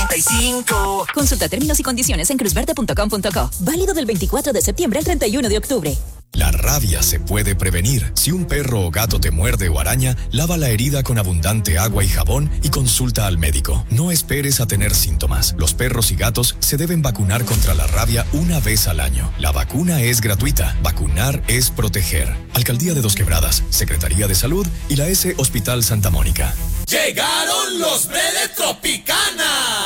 95. Consulta términos y condiciones en cruzverde.com.co. Válido del 24 de septiembre al 31 de octubre. La rabia se puede prevenir. Si un perro o gato te muerde o araña, lava la herida con abundante agua y jabón y consulta al médico. No esperes a tener síntomas. Los perros y gatos se deben vacunar contra la rabia una vez al año. La vacuna es gratuita. Vacunar es proteger. Alcaldía de Dos Quebradas, Secretaría de Salud y la S Hospital Santa Mónica. ¡Llegaron los Bredes Tropicana!